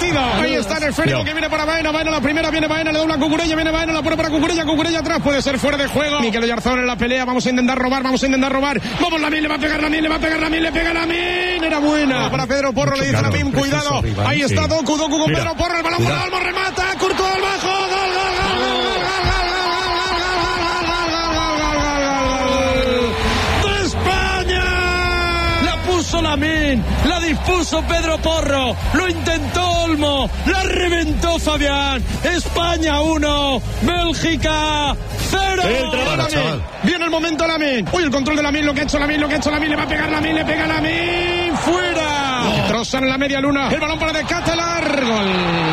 partido. Ahí está el esférico que viene para Baena. Baena la primera, viene Baena, le dobla a Cucurella, viene Baena, la pone para Cucurella, Cucurella atrás, puede ser fuera de juego. Mikel Oyarzabal en la pelea, vamos a intentar robar. Vamos, Lamine, le va a pegar Lamine, le pega Lamine. Era buena para Pedro Porro, le dice Lamine, cuidado. Ahí está Doku con Pedro Porro, el balón para Olmo, remata, Courtois al bajo, gol. Lamine, la dispuso Pedro Porro, lo intentó Olmo, la reventó Fabián. España 1, Bélgica 0. Viene el momento Lamine. Uy, el control de Lamine, lo que ha hecho Lamine, le va a pegar Lamine, le pega Lamine, fuera. Trozan en la media luna, el balón para De Ketelaere, gol.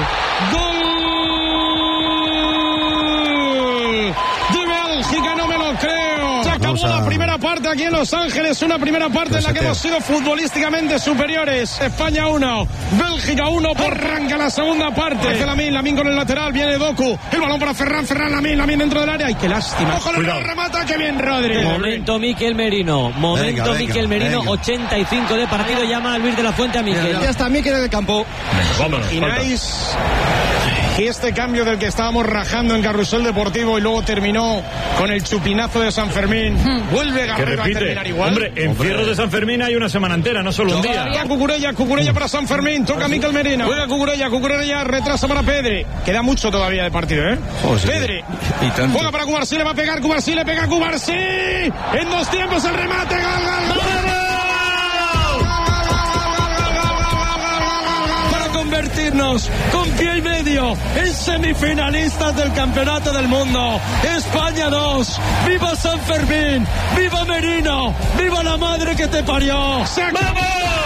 De Bélgica, no me lo creo. Se acabó la primera parte aquí en Los Ángeles, una primera parte en la que hemos sido futbolísticamente superiores. España 1, Bélgica 1, arranca la segunda parte. Hace Lamine con el lateral, viene Doku, el balón para Ferran, Lamine dentro del área. Ay, qué lástima. Ojo, lo remata, que bien Rodri. Momento Mikel Merino, Mikel Merino, 85 de partido, llama a Luis de la Fuente a Mikel. Ya está Mikel en el campo. Imagináis que este cambio del que estábamos rajando en Carrusel Deportivo y luego terminó con el chupinazo de San Fermín, vuelve Garrido a terminar igual. Hombre, en Fierros de San Fermín hay una semana entera, no solo un día. Cucurella para San Fermín, toca Mikel Merino, juega Cucurella, retrasa para Pedri. Queda mucho todavía de partido, Pedri, juega para Cubarsí, le va a pegar Cubarsí, le pega Cubarsí, en 2 tiempos el remate, gol. Convertirnos con pie y medio en semifinalistas del Campeonato del Mundo. España 2, viva San Fermín, viva Merino, viva la madre que te parió. ¡Se acabó!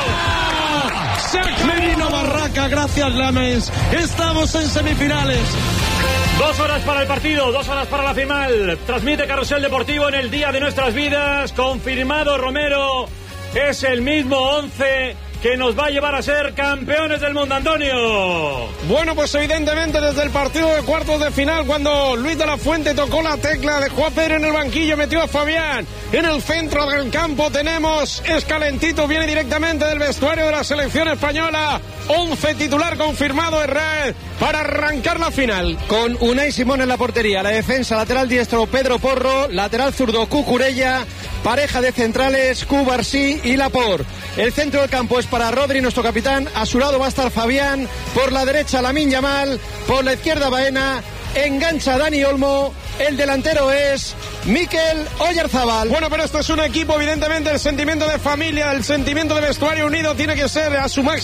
Merino Barraca, gracias Lames, estamos en semifinales. 2 horas para el partido, 2 horas para la final. Transmite Carrusel Deportivo en el día de nuestras vidas. Confirmado Romero, es el mismo 11 que nos va a llevar a ser campeones del mundo, Antonio. Bueno, pues evidentemente desde el partido de cuartos de final, cuando Luis de la Fuente tocó la tecla, dejó a Pedro en el banquillo, metió a Fabián en el centro del campo, tenemos, es calentito, viene directamente del vestuario de la selección española, 11 titular confirmado en red para arrancar la final. Con Unai Simón en la portería, la defensa, lateral diestro Pedro Porro, lateral zurdo Cucurella, pareja de centrales Cubarsí y Laporte. El centro del campo es para Rodri, nuestro capitán. A su lado va a estar Fabián, por la derecha Lamine Yamal, por la izquierda Baena, engancha Dani Olmo, el delantero es Mikel Oyarzabal. Bueno, pero esto es un equipo, evidentemente el sentimiento de familia, el sentimiento de vestuario unido tiene que ser a su máximo.